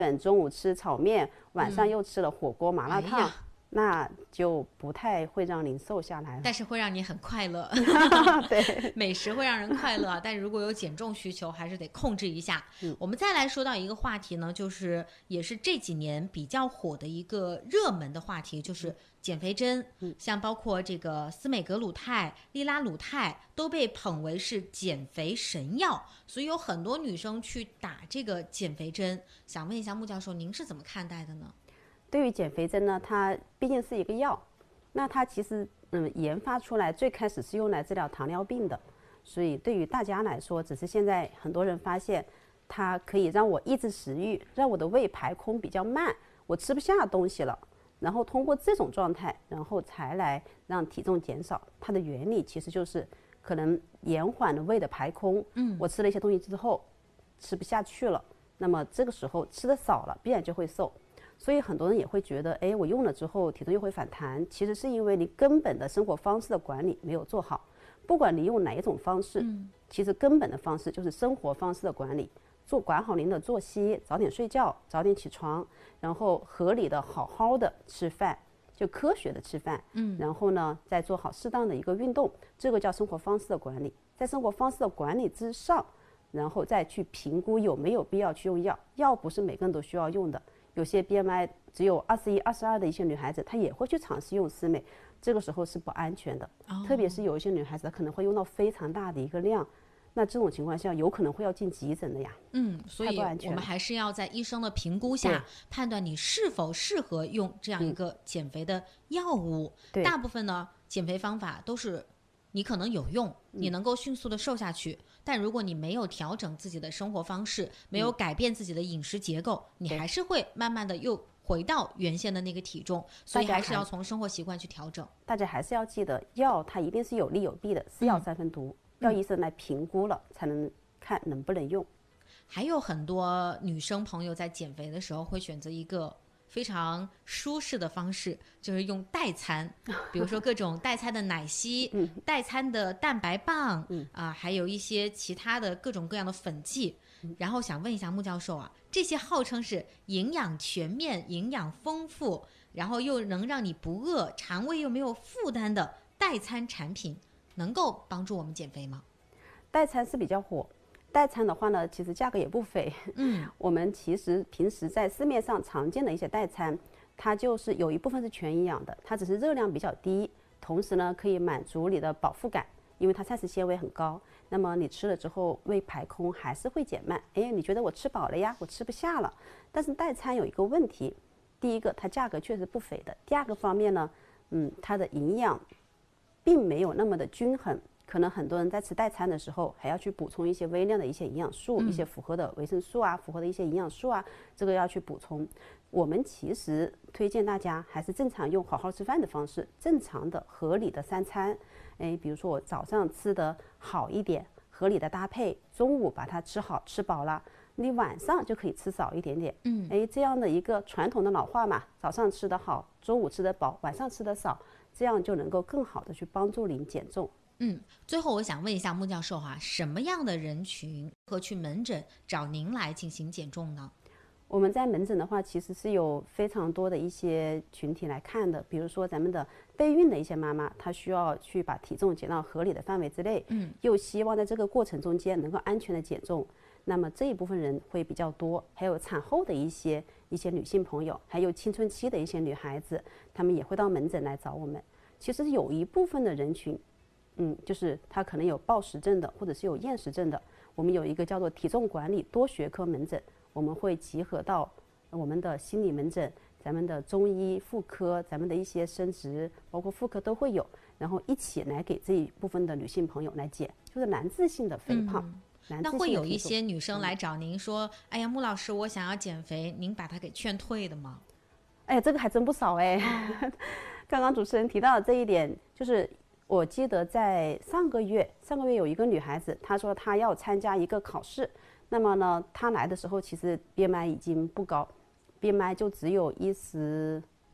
中午吃炒面，晚上又吃了火锅麻辣烫，那就不太会让您瘦下来了。 但是会让你很快乐。 对， 美食会让人快乐，但如果有减重需求，还是得控制一下。我们再来说到一个话题呢，就是也是这几年比较火的一个热门的话题，就是减肥针。像包括这个司美格鲁肽、利拉鲁肽都被捧为是减肥神药，所以有很多女生去打这个减肥针。想问一下穆教授，您是怎么看待的呢？ 对于减肥针呢，它毕竟是一个药，那它其实研发出来最开始是用来治疗糖尿病的，所以对于大家来说，只是现在很多人发现它可以让我抑制食欲，让我的胃排空比较慢，我吃不下东西了，然后通过这种状态，然后才来让体重减少。它的原理其实就是可能延缓了胃的排空。我吃了一些东西之后吃不下去了，那么这个时候吃的少了，必然就会瘦。所以很多人也会觉得，哎，我用了之后体重又会反弹，其实是因为你根本的生活方式的管理没有做好。不管你用哪一种方式，其实根本的方式就是生活方式的管理，管好您的作息，早点睡觉，早点起床，然后合理的好好的吃饭，就科学的吃饭，然后呢再做好适当的一个运动，这个叫生活方式的管理。在生活方式的管理之上，然后再去评估有没有必要去用药。药不是每个人都需要用的。有些 BMI 只有21、22的一些女孩子，她也会去尝试用司美，这个时候是不安全的。特别是有一些女孩子，她可能会用到非常大的一个量，那这种情况下有可能会要进急诊的呀。 所以我们还是要在医生的评估下判断你是否适合用这样一个减肥的药物。大部分呢，减肥方法都是你可能有用，你能够迅速的瘦下去，但如果你没有调整自己的生活方式，没有改变自己的饮食结构，你还是会慢慢的又回到原先的那个体重，所以还是要从生活习惯去调整。 大家还是要记得，药它一定是有利有弊的，是药三分毒，要医生来评估了才能看能不能用。 还有很多女生朋友在减肥的时候会选择一个非常舒适的方式，就是用代餐，比如说各种代餐的奶昔、代餐的蛋白棒，还有一些其他的各种各样的粉剂。然后想问一下穆教授啊，这些号称是营养全面、营养丰富，然后又能让你不饿、肠胃又没有负担的代餐产品，能够帮助我们减肥吗？ 代餐是比较火。代餐的话呢，其实价格也不菲。我们其实平时在市面上常见的一些代餐，它就是有一部分是全营养的，它只是热量比较低，同时呢可以满足你的饱腹感，因为它膳食纤维很高。那么你吃了之后胃排空还是会减慢，你觉得我吃饱了呀，我吃不下了。但是代餐有一个问题，第一个它价格确实不菲的，第二个方面呢，它的营养并没有那么的均衡。可能很多人在吃代餐的时候还要去补充一些微量的一些营养素，一些符合的维生素啊，符合的一些营养素啊，这个要去补充。我们其实推荐大家还是正常用好好吃饭的方式，正常的合理的三餐。比如说我早上吃的好一点，合理的搭配，中午把它吃好吃饱了，你晚上就可以吃少一点点。这样的一个传统的老话嘛，早上吃得好，中午吃得饱，晚上吃得少，这样就能够更好的去帮助您减重。 最后我想问一下穆教授什么样的人群适合去门诊找您来进行减重呢？ 我们在门诊的话，其实是有非常多的一些群体来看的，比如说咱们的备孕的一些妈妈，她需要去把体重减到合理的范围之内，又希望在这个过程中间能够安全的减重，那么这一部分人会比较多。还有产后的一些女性朋友，还有青春期的一些女孩子，她们也会到门诊来找我们。其实有一部分的人群就是他可能有暴食症的，或者是有厌食症的，我们有一个叫做体重管理多学科门诊，我们会集合到我们的心理门诊、咱们的中医妇科、咱们的一些生殖，包括妇科都会有，然后一起来给这一部分的女性朋友来减，就是难治性的肥胖。 那会有一些女生来找您说，哎呀，穆老师，我想要减肥，您把她给劝退的吗？ 哎呀，这个还真不少刚刚主持人提到的这一点，就是我记得在上个月有一个女孩子，她说她要参加一个考试，那么呢，她来的时候其实 BMI 已经不高，BMI 就只有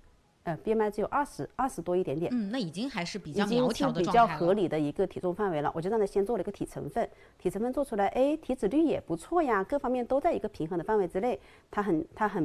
BMI 只有20多一点点， 那已经还是比已经较苗条是比较的状态了。 合理的一个体重范围了。我就让他先做了一个体成分，体成分做出来，哎，体脂率也不错呀，各方面都在一个平衡的范围之内，他很